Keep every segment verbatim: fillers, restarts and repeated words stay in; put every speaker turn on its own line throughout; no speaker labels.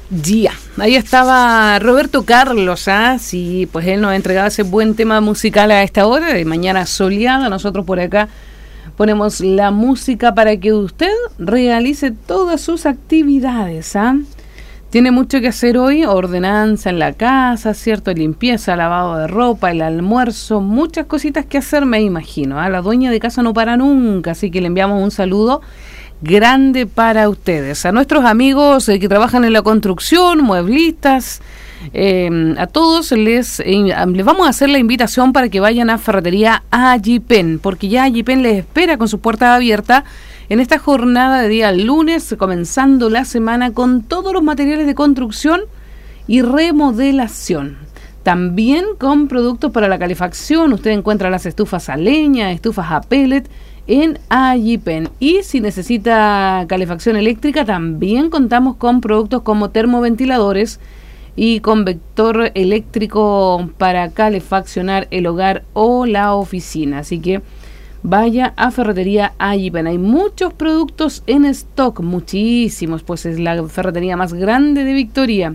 Yeah. Ahí estaba Roberto Carlos, ¿ah? Sí, pues él nos ha entregado ese buen tema musical a esta hora de mañana soleada. Nosotros por acá ponemos la música para que usted realice todas sus actividades, ¿ah? Tiene mucho que hacer hoy, ordenanza en la casa, ¿cierto? Limpieza, lavado de ropa, el almuerzo, muchas cositas que hacer, me imagino, ¿ah? La dueña de casa no para nunca, así que le enviamos un saludo grande para ustedes, a nuestros amigos eh, que trabajan en la construcción, mueblistas, eh, a todos les, eh, les vamos a hacer la invitación para que vayan a Ferretería Ayipen, porque ya Ayipen les espera con sus puertas abiertas en esta jornada de día lunes, comenzando la semana con todos los materiales de construcción y remodelación. También con productos para la calefacción, usted encuentra las estufas a leña, estufas a pellet, en Ayipen. Y si necesita calefacción eléctrica, también contamos con productos como termoventiladores y convector eléctrico para calefaccionar el hogar o la oficina. Así que vaya a Ferretería Ayipen. Hay muchos productos en stock, muchísimos, pues es la ferretería más grande de Victoria.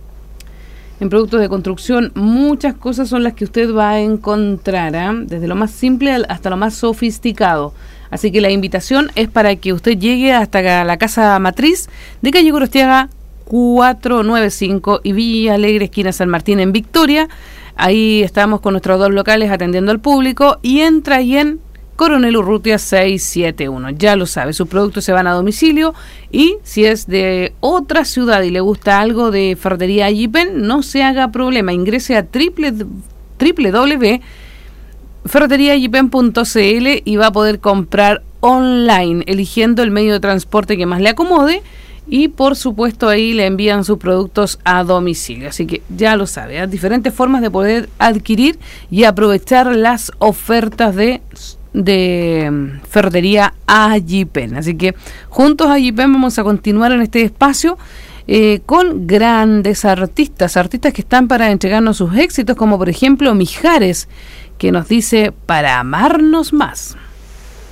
En productos de construcción, muchas cosas son las que usted va a encontrar, ¿eh? Desde lo más simple hasta lo más sofisticado. Así que la invitación es para que usted llegue hasta la casa matriz de calle Gorostiaga cuatrocientos noventa y cinco y Villa Alegre, esquina San Martín, en Victoria. Ahí estamos con nuestros dos locales atendiendo al público, y entra ahí en Coronel Urrutia seiscientos setenta y uno. Ya lo sabe, sus productos se van a domicilio, y si es de otra ciudad y le gusta algo de Ferretería Ayipen, no se haga problema, ingrese a triple w w w punto ferretería ayipen punto c l y va a poder comprar online, eligiendo el medio de transporte que más le acomode, y por supuesto ahí le envían sus productos a domicilio. Así que ya lo sabe, hay diferentes formas de poder adquirir y aprovechar las ofertas de de Ferretería Ayipen. Así que juntos a Ayipen vamos a continuar en este espacio eh, con grandes artistas, artistas que están para entregarnos sus éxitos, como por ejemplo Mijares, que nos dice para amarnos más.